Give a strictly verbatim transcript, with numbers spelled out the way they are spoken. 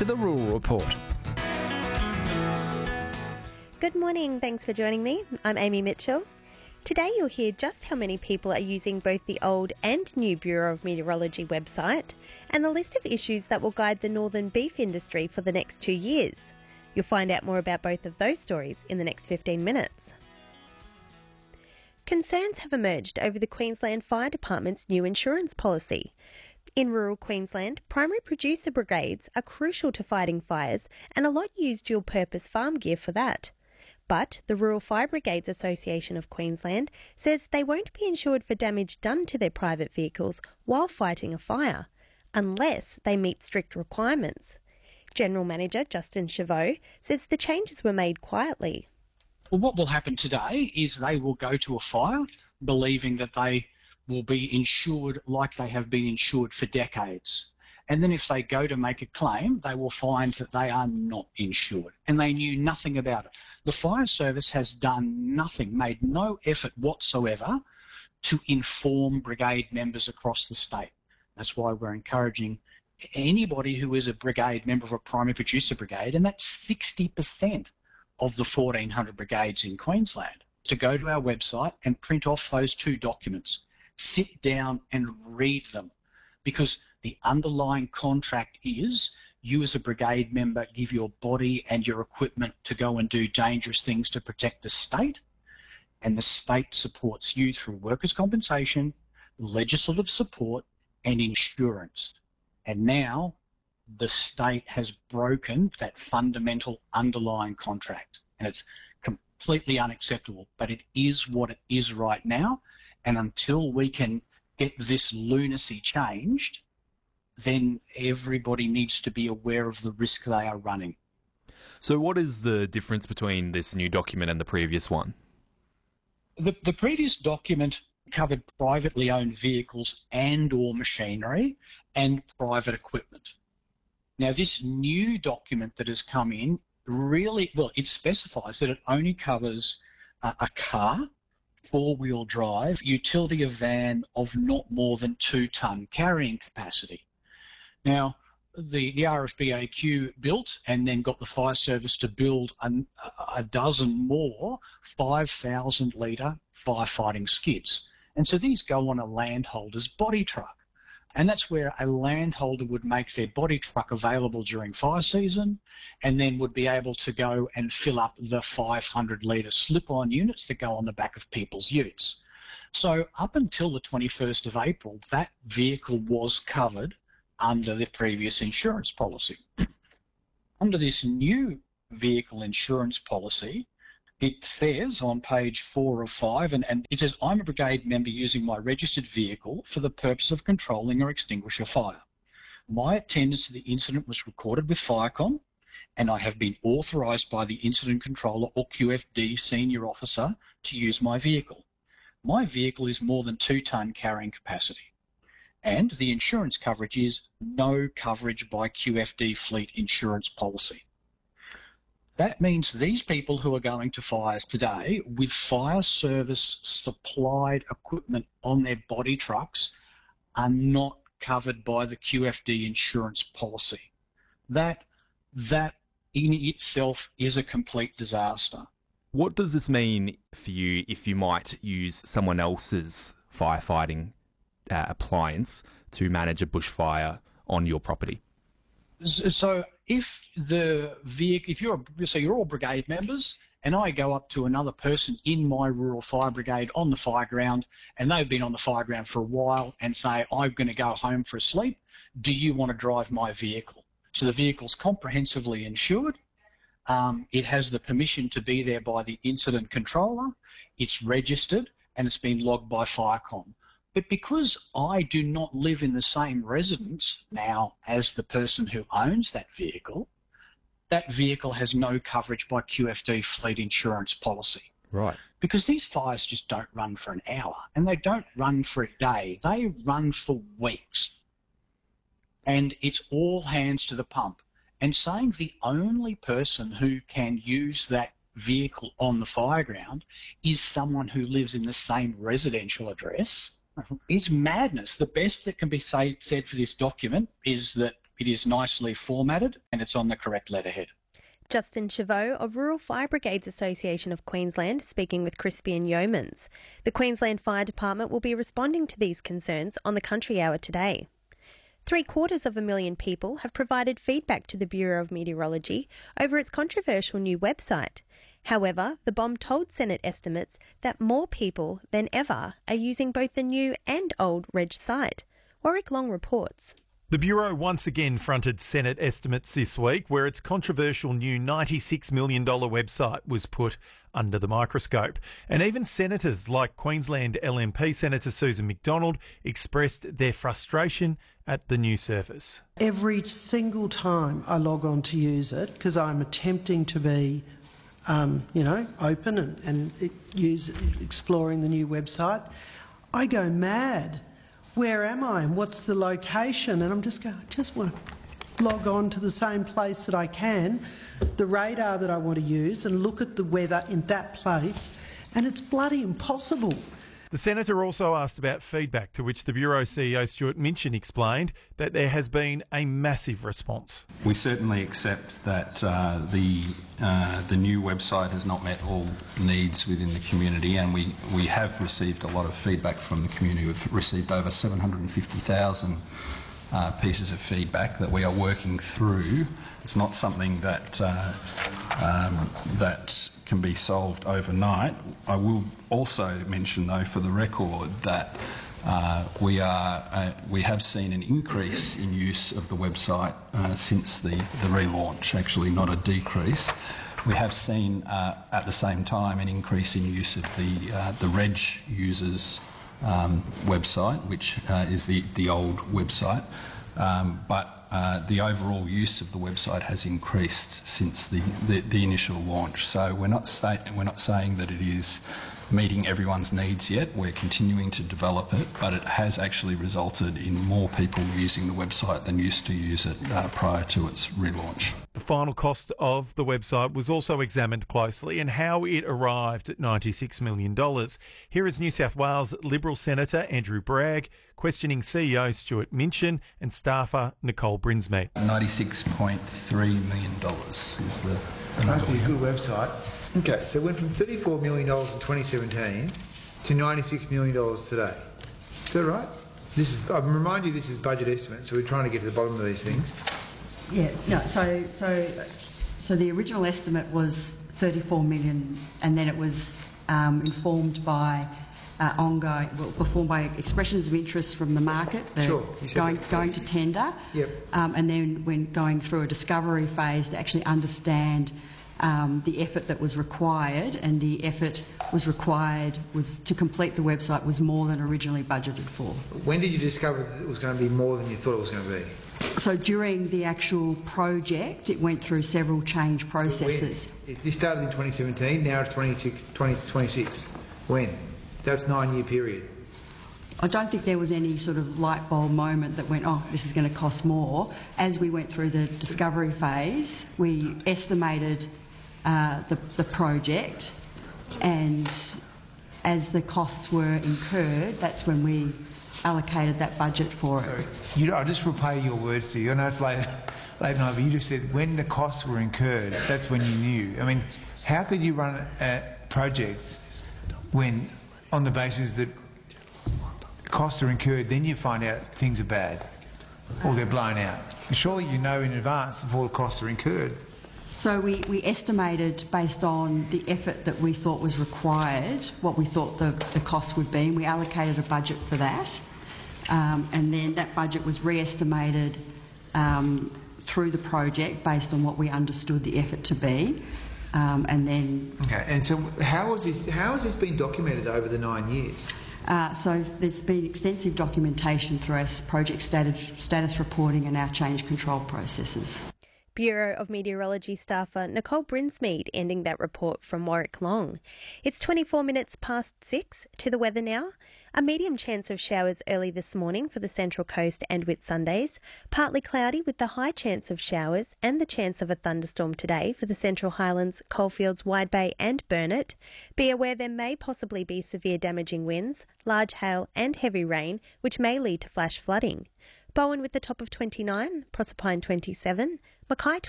to the Rural Report. Good morning, thanks for joining me. I'm Amy Mitchell. Today you'll hear just how many people are using both the old and new Bureau of Meteorology website and the list of issues that will guide the northern beef industry for the next two years. You'll find out more about both of those stories in the next fifteen minutes. Concerns have emerged over the Queensland Fire Department's new insurance policy. In rural Queensland, primary producer brigades are crucial to fighting fires and a lot use dual-purpose farm gear for that. But the Rural Fire Brigades Association of Queensland says they won't be insured for damage done to their private vehicles while fighting a fire, unless they meet strict requirements. General Manager Justin Chavot says the changes were made quietly. Well, what will happen today is they will go to a fire believing that they will be insured like they have been insured for decades. And then if they go to make a claim, they will find that they are not insured and they knew nothing about it. The fire service has done nothing, made no effort whatsoever to inform brigade members across the state. That's why we're encouraging anybody who is a brigade member of a primary producer brigade, and that's sixty percent of the fourteen hundred brigades in Queensland, to go to our website and print off those two documents. Sit down and read them, because the underlying contract is you as a brigade member give your body and your equipment to go and do dangerous things to protect the state, and the state supports you through workers' compensation, legislative support and insurance. And now the state has broken that fundamental underlying contract, and it's completely unacceptable, but it is what it is right now. And until we can get this lunacy changed, then everybody needs to be aware of the risk they are running. So what is the difference between this new document and the previous one? The, the previous document covered privately owned vehicles and or machinery and private equipment. Now, this new document that has come in really, well, it specifies that it only covers a, a car, four-wheel drive, utility van of not more than two tonne carrying capacity. Now, the, the R F B A Q built and then got the fire service to build a, a dozen more five thousand litre firefighting skids. And so these go on a landholder's body truck. And that's where a landholder would make their body truck available during fire season and then would be able to go and fill up the five hundred litre slip-on units that go on the back of people's utes. So up until the twenty-first of April, that vehicle was covered under the previous insurance policy. Under this new vehicle insurance policy, it says on page four of five, and, and it says, I'm a brigade member using my registered vehicle for the purpose of controlling or extinguish a fire. My attendance to the incident was recorded with Firecom, and I have been authorised by the incident controller or Q F D senior officer to use my vehicle. My vehicle is more than two tonne carrying capacity. And the insurance coverage is no coverage by Q F D fleet insurance policy. That means these people who are going to fires today with fire service supplied equipment on their body trucks are not covered by the Q F D insurance policy. That, that in itself is a complete disaster. What does this mean for you if you might use someone else's firefighting uh, appliance to manage a bushfire on your property? So if the vehicle, if you're, so you're all brigade members, and I go up to another person in my rural fire brigade on the fire ground, and they've been on the fire ground for a while, and say, I'm going to go home for a sleep, do you want to drive my vehicle? So the vehicle's comprehensively insured. Um, it has the permission to be there by the incident controller. It's registered, and it's been logged by Firecom. But because I do not live in the same residence now as the person who owns that vehicle, that vehicle has no coverage by Q F D fleet insurance policy. Right. Because these fires just don't run for an hour, and they don't run for a day. They run for weeks. And it's all hands to the pump. And saying the only person who can use that vehicle on the fire ground is someone who lives in the same residential address is madness. The best that can be say, said for this document is that It is nicely formatted and it's on the correct letterhead. Justin Chavot of Rural Fire Brigades Association of Queensland speaking with Crispian Yeomans. The Queensland Fire Department will be responding to these concerns on the Country Hour today. Three quarters of a million people have provided feedback to the Bureau of Meteorology over its controversial new website. However, the B O M told Senate estimates that more people than ever are using both the new and old Reg site. Warwick Long reports. The Bureau once again fronted Senate estimates this week, where its controversial new ninety-six million dollars website was put under the microscope. And even senators like Queensland L N P Senator Susan McDonald expressed their frustration at the new surface. Every single time I log on to use it, because I'm attempting to be, um, you know, open and, and use exploring the new website, I go mad. Where am I and what's the location? And I'm just going, I just want to log on to the same place that I can, the radar that I want to use, and look at the weather in that place, and it's bloody impossible. The Senator also asked about feedback, to which the Bureau C E O Stuart Minchin explained that there has been a massive response. We certainly accept that uh, the uh, the new website has not met all needs within the community, and we, we have received a lot of feedback from the community. We've received over seven hundred fifty thousand uh, pieces of feedback that we are working through. It's not something that uh, um, that can be solved overnight. I will also mention, though, for the record, that uh, we are uh, we have seen an increase in use of the website uh, since the, the relaunch. Actually, not a decrease. We have seen uh, at the same time an increase in use of the uh, the Reg users um, website, which uh, is the the old website. Um, but uh, the overall use of the website has increased since the, the, the initial launch. So we're not say, we're not saying that it is meeting everyone's needs yet. We're continuing to develop it, but it has actually resulted in more people using the website than used to use it uh, prior to its relaunch. The final cost of the website was also examined closely, and how it arrived at ninety-six million dollars. Here is New South Wales Liberal Senator Andrew Bragg questioning C E O Stuart Minchin and staffer Nicole Brinsmead. ninety-six point three million dollars is the, the Must be a good website. Okay, so it went from thirty-four million dollars in twenty seventeen to ninety-six million dollars today. Is that right? This is. I remind you, this is budget estimate, so we're trying to get to the bottom of these things. Yes. No. So, so, so the original estimate was thirty-four million, and then it was um, informed by uh, ongoing, well, performed by expressions of interest from the market. The Sure. Going going to tender. Yep. Um, and then when going through a discovery phase to actually understand Um, the effort that was required, and the effort was required was to complete the website was more than originally budgeted for. When did you discover that it was going to be more than you thought it was going to be? So during the actual project, it went through several change processes. When? This started in twenty seventeen, now it's twenty twenty-six. When? That's a nine-year period. I don't think there was any sort of light bulb moment that went, oh, this is going to cost more. As we went through the discovery phase, we estimated Uh, the, the project, and as the costs were incurred, that's when we allocated that budget for it. Sorry, you, I'll just replay your words to you. I know it's late, late night, but you just said when the costs were incurred, that's when you knew. I mean, how could you run a project when, on the basis that costs are incurred, then you find out things are bad or they're blown out? Surely you know in advance before the costs are incurred. So we, we estimated based on the effort that we thought was required, what we thought the, the cost would be, and we allocated a budget for that. Um, and then that budget was re-estimated um, through the project based on what we understood the effort to be. Um, and then... Okay, and so how has this, how has this been documented over the nine years? Uh, so there's been extensive documentation through our project status, status reporting and our change control processes. Bureau of Meteorology staffer Nicole Brinsmead ending that report from Warwick Long. It's twenty-four minutes past six. To the weather now. A medium chance of showers early this morning for the Central Coast and Whitsundays. Partly cloudy with the high chance of showers and the chance of a thunderstorm today for the Central Highlands, Coalfields, Wide Bay and Burnett. Be aware there may possibly be severe damaging winds, large hail and heavy rain, which may lead to flash flooding. Bowen with the top of twenty-nine, Proserpine twenty-seven, Mackay